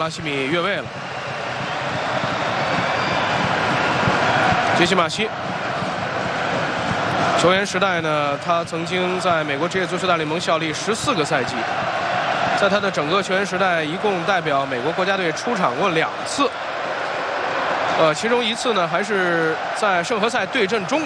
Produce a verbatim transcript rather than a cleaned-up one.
哈希米越位了。杰西·马西，球员时代呢，他曾经在美国职业足球大联盟效力十四个赛季，在他的整个球员时代，一共代表美国国家队出场过两次。呃，其中一次呢，还是在圣何塞对阵中。